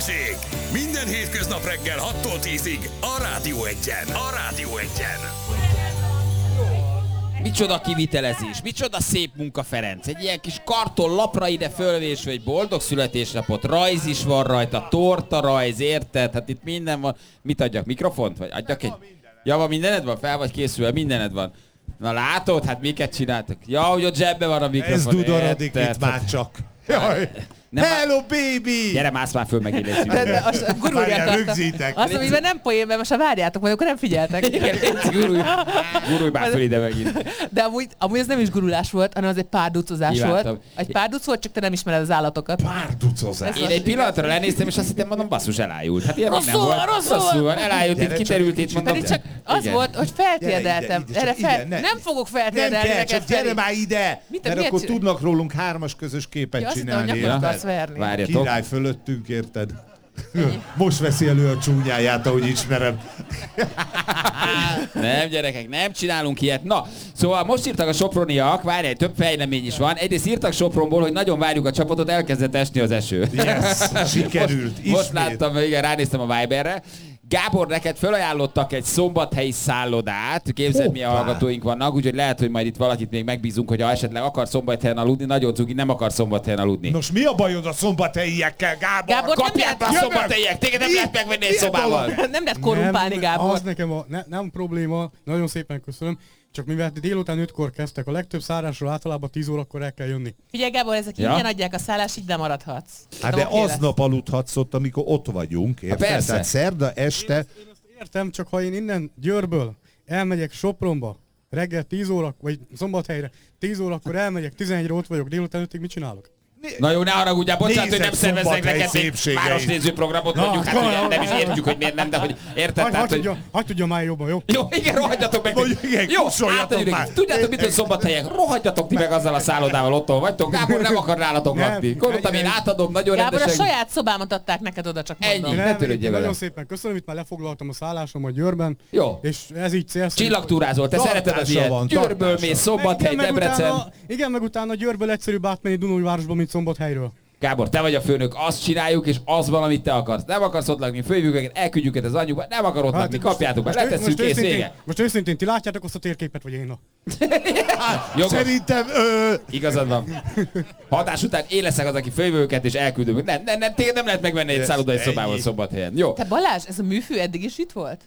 Hőség! Minden hétköznap reggel 6-tól 10-ig a Rádió Egyen. A Rádió Egyen. Micsoda kivitelezés, micsoda szép munka, Ferenc. Egy ilyen kis karton lapra ide fölvésve egy boldog születésnapot, rajz is van rajta, torta rajz, érted? Hát itt minden van. Mit adjak, mikrofont? Vagy adjak egy... Ja, van mindened van? Fel vagy készülve? Mindened van. Na látod? Hát miket csináltak? Ja, hogy ott zsebbe van a mikrofon. Ez dudorodik itt már csak. Jaj. Hello, baby! Gyere, mász már föl megint egy De azt rögzítek. azt mondom, nem poén, mert most ha várjátok, majd akkor nem figyeltek. Gurulj már föl ide megint. De amúgy ez nem is gurulás volt, hanem az egy párducozás volt. Egy párduc volt, csak te nem ismered az állatokat. Párducozás. Én egy pillanatra lenéztem, és azt hittem, mondom, basszus, elájult. Hát ilyen rosszul van, elájult, itt kiterült, itt mondom. Pedig csak az volt, hogy feltérdeltem. Nem fogok feltérdelni neked, neked, gyere már ide! Mert akkor tudnak rólunk 3-as közös képet csinálni. Várjatok. Király fölöttünk, érted? Most veszi elő a csúnyáját, ahogy ismerem. Nem, gyerekek, nem csinálunk ilyet. Na, szóval most írtak a soproniak, várjál, több fejlemény is van. Egyrészt írtak Sopronból, hogy nagyon várjuk a csapatot, elkezdett esni az eső. Yes, sikerült. Most láttam, igen, ránéztem a Viberre. Gábor, neked felajánlottak egy szombathelyi szállodát, képzeld, milyen hallgatóink vannak, úgyhogy lehet, hogy majd itt valakit még megbízunk, hogy ha esetleg akar szombathelyen aludni, nagyon cugi, nem akar szombathelyen aludni. Nos, mi a bajod a szombathelyiekkel, Gábor? Kapják a szombathelyiek, téged nem lehet megvenni egy szobával. Nem lehet korrumpálni, Gábor. Az nekem nem probléma, nagyon szépen köszönöm. Csak mivel délután 5-kor kezdtek, a legtöbb szállásról általában 10 órakor el kell jönni. Figyelj, Gábor, ezek ingyen adják a szállást, így nem maradhatsz. Hát de aznap aludhatsz ott, amikor ott vagyunk, érted? Persze. Tehát szerda este... Én azt értem, csak ha én innen Győrből elmegyek Sopronba, reggel 10 óra, vagy Szombathelyre 10 órakor elmegyek, 11-re ott vagyok, délután 5-ig mit csinálok? Na jó, ne haragudjál, bocsánat, hogy nem szerveznek neked egy városnéző programot, mondjuk, hát ugye nem is értjük, hogy miért nem, de hogy érted, tehát, hogy... Hagy tudja már jobban, jó? Jó, igen, rohadjatok meg. Jó, átadjuk. Tudjátok, mit szombathelyek? Rohadjatok ti meg azzal a szállodával, otthon vagytok. Gábor nem akar nálatok lakni. Gondoltam, én átadom nagyon Gábor, rendesen. a saját szobámat adták neked oda, csak mondom. Ennyi. Ne törődjél vele. Nagyon szépen köszönöm, itt már lefoglaltam a szállásomat Győrben. Jó. És ez így célszerű. Csillagtúrázol, te szereted az ilyet. Győrből mész, Szombathely, Debrecen. Igen, meg utána Győrből egyszerűbb átmenni Dunajvárosba, mint Szombathelyről. Gábor, te vagy a főnök, azt csináljuk, és az van, amit te akarsz. Nem akarsz ott lakni, fölhívjuk őket, elküldjük az anyjukba, nem akar ott lakni, kapjátok be, letesszük, kész, vége. Most őszintén, ti látjátok azt a térképet, vagy én? Szerintem... Igazad van. Hatás után én leszek az, aki fölhívjuk őket, és elküldöm. Nem, téged nem lehet megvenni egy szállodai szobával Szombathelyen. Jó. Te Balázs, ez a műfű eddig is itt volt?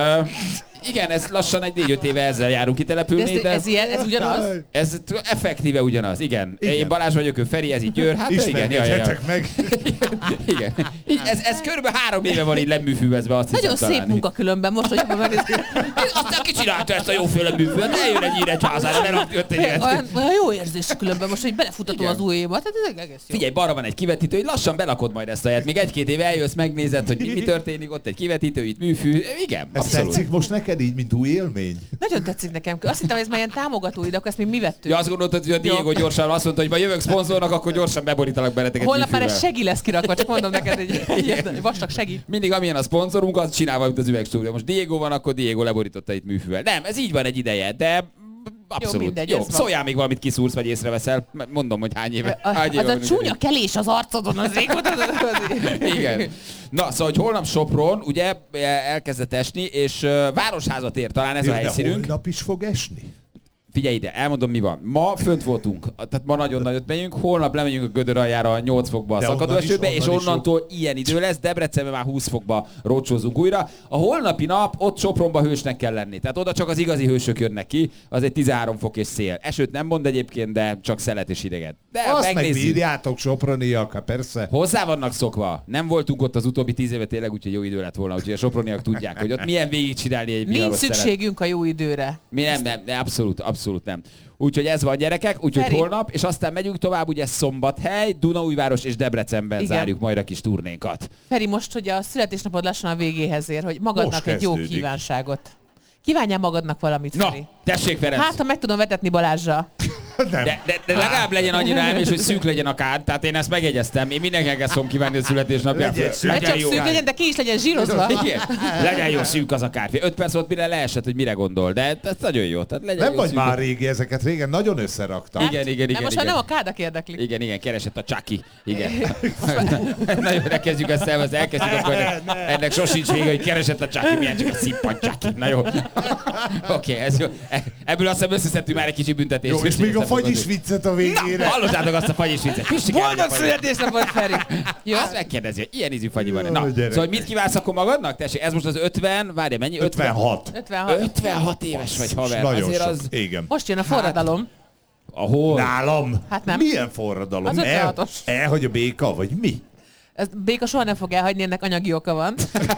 Igen, ez lassan egy 4-5 éve ezzel járunk kitelepülni, de ez ugyanaz? Ez effektíve ugyanaz, igen. Én Balázs vagyok, ő Feri, ez így Győr, hát igen, meg. Igen. Ez körülbelül 3 éve van így leműfűvezve, azt nagyon hiszem szép találni. munka különben, most, hogy megnézzük. Aztán ki csinálta ezt a jóféle műfűvet? Ne jön egy Nyíregyházára, ne rakj ott egy ilyet. Olyan jó érzés különben most, hogy belefutató az új évad. Tehát ez egész jó. Figyelj, balra van egy kivetítő, hogy lassan belakod majd ezt a helyet. Még 1-2 éve eljössz, megnézed, hogy mi történik, ott egy kivetítő, itt műfű. Igen, Ez abszolút. tetszik most neked így, mint új élmény? Nagyon tetszik nekem. Azt hittem, hogy ez már ilyen támogatóid, akkor ezt még mi vettük. Ja, azt gondoltad, hogy a Diego gyorsan azt mondta, hogy ma jövök szponzornak, akkor gyorsan beborítalak benneteket. Holnap már egy műfűvel. segi lesz kirakva, csak mondom neked, egy vastag segi. Mindig amilyen a szponzorunk, az csinál valamit az üvegstúdió. Most Diego van, akkor Diego leborította itt műfűvel. Nem, ez így van egy ideje, de abszolút. Jó, mindegy, jó. ez van. Szóljál még valamit kiszúrsz, vagy észreveszel. Mondom, hogy hány éve. Az a csúnya kelés az arcodon, az régóta. Igen. Na, szóval, hogy holnap Sopron, ugye elkezdett esni, és városházat ér talán ez a helyszínünk. Holnap is fog esni? Figyelj ide, elmondom mi van. Ma fönt voltunk, tehát ma nagyon nagyot megyünk, holnap lemegyünk a Gödör aljára 8 fokba a szakadó esőbe, és onnantól ilyen idő lesz, Debrecenben már 20 fokba rócsózunk újra. A holnapi nap ott Sopronba hősnek kell lenni, tehát oda csak az igazi hősök jönnek ki, az egy 13 fok és szél. Esőt nem mond egyébként, de csak szelet és idegen. De Azt megnézzük. megbírjátok, soproniak, hát persze. Hozzá vannak szokva. Nem voltunk ott az utóbbi 10 éve tényleg, úgyhogy jó idő lett volna, úgyhogy a soproniak tudják, hogy ott milyen végigcsinálni egy Nincs viharos szükségünk a jó időre. Mi nem, abszolút nem. Úgyhogy ez van, gyerekek, úgyhogy Feri. holnap, és aztán megyünk tovább, ugye Szombathely, Dunaújváros és Debrecenben Igen. zárjuk majd a kis turnénkat. Feri, most, hogy a születésnapod lassan a végéhez ér, hogy magadnak Most egy jó kezdődik. kívánságot. Kívánjál magadnak valamit, Na, Feri. tessék, Ferenc! Hát, ha meg tudom vetetni Balázsra. De legalább legyen annyira elmés, hogy szűk legyen a kád, tehát én ezt megjegyeztem. Én mindenkinek szokom kívánni a születésnapját. Csak szűk legyen, de ki is legyen zsírozva. Igen. Legyen jó szűk az a kártya. 5 perc volt, mire leesett, hogy mire gondol, de ez nagyon jó. Tehát legyen nem jó vagy szűk. már régi, ezeket régen nagyon összeraktam. Igen. Most már nem a kádak érdeklik. Igen, keresett a Chucky. Igen. Na jó, ne kezdjük ezt el, elkezdjük, akkor ennek sosincs vége, hogy keresett a Chucky, milyen csak a szippant Chucky. Na jó. Oké, ez jó. Ebből azt hiszem összeszedtünk már egy kicsi büntetést. Jó, és még a fagyis viccet a végére. Hallottátok azt a fagyis viccet? Boldog születésnapot, Feri! Jó, azt megkérdezi, hogy ilyen ízű fagyi van. Na, szóval mit kívánsz akkor magadnak? Tessék, ez most az 50, várj, mennyi? 56. 56 éves vagy, haver. Nagyon azért sok, az... igen. Most jön a forradalom. Ahol? Nálam? Hát nem. Milyen forradalom? Az 56-os. Elhagy a béka, vagy mi? Ez Béka soha nem fog elhagyni, ennek anyagi oka van.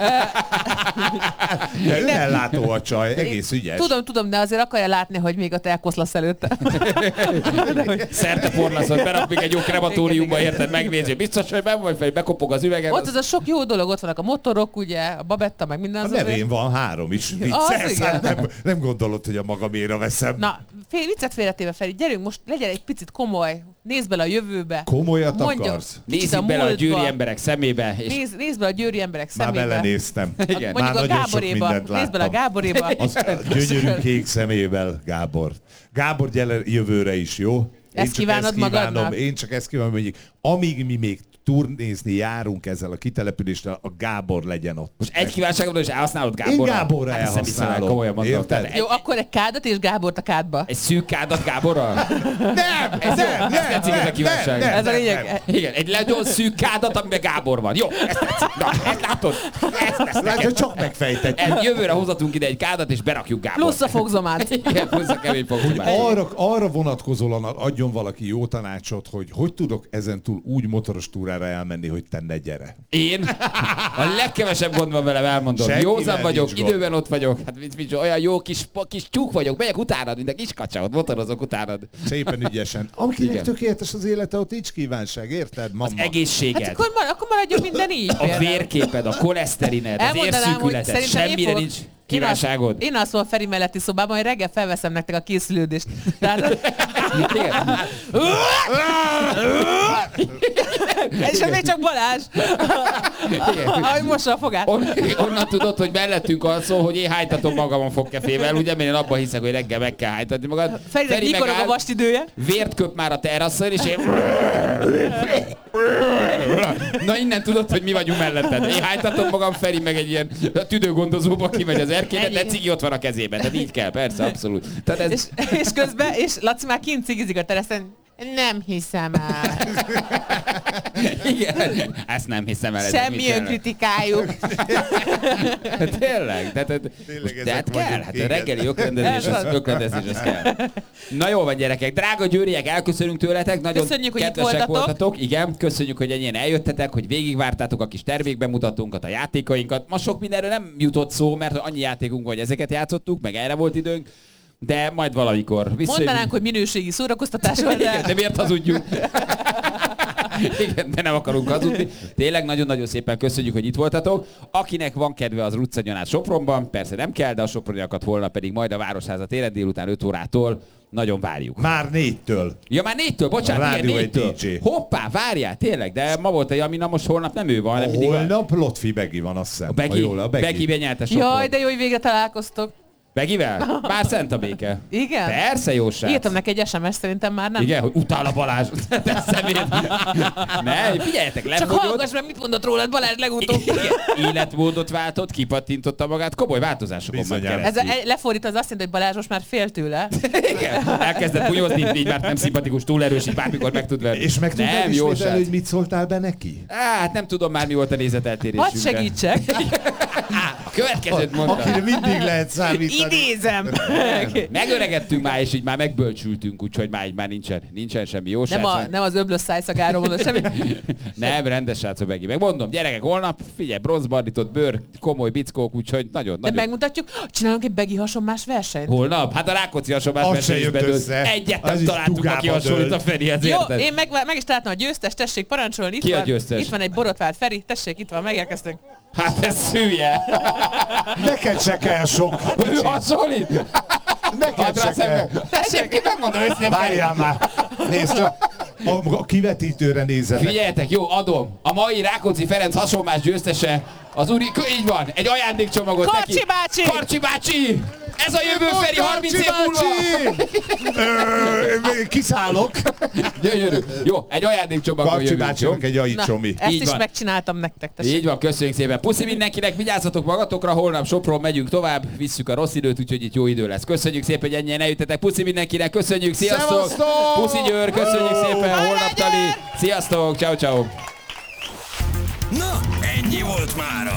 De önellátó a csaj, egész ügyes. Tudom, de azért akarja látni, hogy még a te elkoszlasz előtte. Szerte porlaszol, berak még egy jó krematóriumba, érted, megnézi. Biztos, hogy ben vagy fel, bekopog az üvegen. Ott az a sok jó dolog, ott vannak a motorok, ugye, a babetta, meg minden. A nevén van 3 is. Vicces, hát nem gondolod, hogy a magaméra veszem. Na, viccet félretéve, Feri, gyerünk most, legyen egy picit komoly, nézd bele a jövőbe. Komolyat akarsz? Nézzük bele a győri emberek szemébe. És... Nézd bele a győri emberek szemébe. Már belenéztem. Igen. Mondjuk Már a nagyon sok Gáboréba. mindent Nézd bele a Gáboréba. Az gyönyörű kék szemével, Gábor. Gábor, gyere jövőre is, jó? Ezt kívánod magadnak? Én csak ezt kívánom, hogy amíg mi még turnézni járunk ezzel a kitelepüléssel, a Gábor legyen ott. Most egy kívánságodon is elhasználod Gáborra? Én Gáborra elhasználom. Érted? Jó, akkor egy kádat és Gábort a kádba. Egy szűk kádat Gáborral? Nem! Ez tetszik ez a kívánság. Ez a lényeg. Igen, egy nagyon szűk kádat, amiben Gábor van. Jó, ezt tetszik. Na, ezt látod? Ezt lesz Látod, csak megfejtetjük. Jövőre hozatunk ide egy kádat, és berakjuk Gábort. Plusz a fogzomát. Igen, plusz a kemény fogzomát. Arra vonatkozóan adjon valaki jó tanácsot, hogy tudok ezentúl úgy motoros túrára elmenni, hogy te ne gyere. Én? A legkevesebb gond van velem, elmondom. Senkivel Józan vagyok, nincs gond. időben ott vagyok. Hát olyan jó kis tyúk vagyok, megyek utánad, mint a kis kacsa, motorozok utánad. Szépen ügyesen. Akinek Igen. tökéletes az élete, ott nincs kívánság, érted, mama? Az egészséged. Hát akkor maradjon minden így. A vérképed, a koleszterined, az Elmondanám, hogy érszűkületed, szerintem én semmire fogok- nincs kívánságod. Én alszom a Feri melletti szobában, hogy reggel felveszem nektek a készülődést. Tehát... És ez még csak Balázs. Ahogy mossa a fogát. Onnan tudod, hogy mellettünk alszol, hogy én hájtatom magam a fogkefével, ugye, mert én abban hiszek, hogy reggel meg kell hájtatni magad. Ferinek mikor a vastidője? Vért köp már a terrasszon, és én... Na innen tudod, hogy mi vagyunk melletted. Én hájtatom magam, Feri meg egy ilyen tüdőgondozóba kimegy az erkélybe, de cigi ott van a kezében. Tehát így kell, persze, abszolút. Tehát ez... És közben, és Laci már kint cigizik a teraszen. Nem hiszem el. Igen, ezt nem hiszem el. Semmi önkritikáljuk. Tényleg? De hát kell, hát a reggeli ökrendezés az kell. Na jó van, gyerekek, drága győriek, elköszönünk tőletek, nagyon köszönjük, hogy kedvesek itt voltatok. Igen, köszönjük, hogy ennyien eljöttetek, hogy végigvártátok a kis termékbemutatónkat, a játékainkat. Ma sok mindenről nem jutott szó, mert annyi játékunk van, hogy ezeket játszottuk, meg erre volt időnk. De majd valamikor. Mondanánk, hogy minőségi szórakoztatás van, de... de miért hazudjunk? Igen, de nem akarunk hazudni. Tényleg nagyon-nagyon szépen köszönjük, hogy itt voltatok. Akinek van kedve, az rutszadjon át Sopronban. Persze nem kell, de a soproniakat holnap pedig majd a Városháza téren délután 5 órától nagyon várjuk. Már 4-től. Ja, már 4-től, bocsánat, igen, 4-től. Hoppá, várjál, tényleg, de ma volt a Jamina, most holnap nem ő van. Holnap Lotfi Begi van, azt hiszem. A Begi benyerte Sopron. Jaj, de jó, hogy végre találkoztok. Begivel? Már szent a béke. Igen? Persze, jó srác. Írtam neki egy SMS, szerintem már nem. Igen, hogy utál a Balázs. Te szemét. Ne, figyeljetek, Csak hallgass meg, mit mondott rólad Balázs legutóbb. Életmódot váltott, kipattintotta magát, komoly változásokon ment keresztül. Ez lefordít, az azt jelenti, hogy Balázs most már fél tőle. Igen, elkezdett bunyozni, így már nem szimpatikus, túl erős, így bármikor meg tud verni. És meg tudod ismételni, hogy mit szóltál be neki? Hát nem tudom már, mi volt a nézeteltérésünk. Hadd segítsek. A következőt mondtam. Akire mindig lehet számítani. Idézem. Megöregettünk már, és így már megbölcsültünk, úgyhogy már nincsen semmi jó nem az öblös szájszagáról mondod semmi. Nem, rendes srác a Begi. Megmondom, gyerekek, holnap, figyelj, bronzbarnított bőr, komoly bickók, úgyhogy nagyon. De megmutatjuk, csinálunk egy Begi hasonmás versenyt. Holnap? Hát a Rákóczi hasonlás verseny is bedőlt. Egyet nem találtuk, aki hasonlít a Ferihez, érted? Jó, én meg is találtam a győztes, tessék parancsolni. Ki a győztes? Itt van egy borotvált Feri, tessék, itt van, megérkeztünk. Hát ez szülje. Neked se kell sok. Ő hasonlít? Neked se kell. Tessék, ki megmondom őszintén. Várjál már. Nézd csak. A kivetítőre nézzetek. Figyeljetek, jó, adom. A mai Rákóczi Ferenc hasonlás győztese az úri... Így van, egy ajándékcsomagot Karcsi neki. bácsi! Karcsi bácsi! Ez a jövő Feri 30 év múlva! Kiszállok. Gyönyörű. Jó, egy ajándékcsomagot Karcsi jövünk, jó? bácsinak egy ajicsomi. Ezt Így is van. megcsináltam nektek, tessék. Így van, köszönjük szépen. Puszi mindenkinek, vigyázzatok magatokra, holnap Sopron megyünk tovább, visszük a rossz időt, úgyhogy itt jó idő lesz. Köszönjük szépen, hogy ennyien eljöttetek. Puszi mindenkinek, köszönjük, sziasztok! Szevasztok! Puszi Győr, köszönjük szépen, holnap tali. Sziasztok, ciao ciao. Na, ennyi volt mára.